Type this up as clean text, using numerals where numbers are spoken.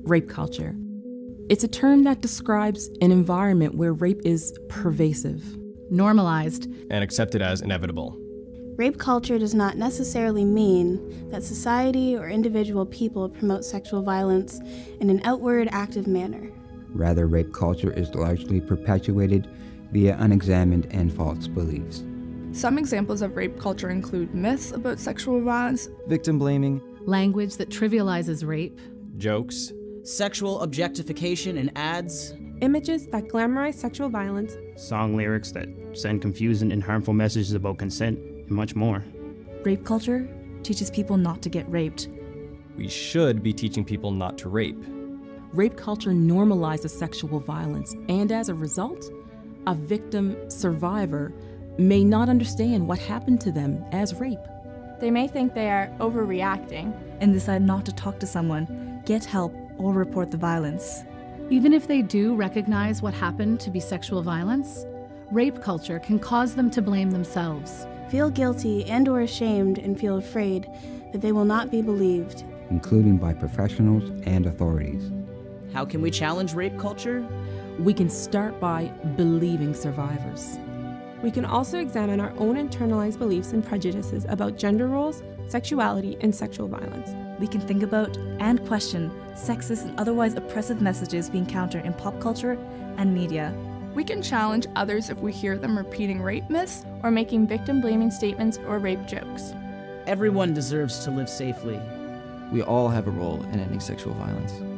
Rape culture. It's a term that describes an environment where rape is pervasive, normalized, and accepted as inevitable. Rape culture does not necessarily mean that society or individual people promote sexual violence in an outward, active manner. Rather, rape culture is largely perpetuated via unexamined and false beliefs. Some examples of rape culture include myths about sexual violence, victim blaming, language that trivializes rape, jokes, sexual objectification in ads, images that glamorize sexual violence, song lyrics that send confusing and harmful messages about consent, and much more. Rape culture teaches people not to get raped. We should be teaching people not to rape. Rape culture normalizes sexual violence, and as a result, a victim survivor may not understand what happened to them as rape. They may think they are overreacting and decide not to talk to someone, get help, or report the violence. Even if they do recognize what happened to be sexual violence, rape culture can cause them to blame themselves. Feel guilty and/or ashamed and feel afraid that they will not be believed, including by professionals and authorities. How can we challenge rape culture? We can start by believing survivors. We can also examine our own internalized beliefs and prejudices about gender roles, sexuality, and sexual violence. We can think about and question sexist and otherwise oppressive messages we encounter in pop culture and media. We can challenge others if we hear them repeating rape myths or making victim-blaming statements or rape jokes. Everyone deserves to live safely. We all have a role in ending sexual violence.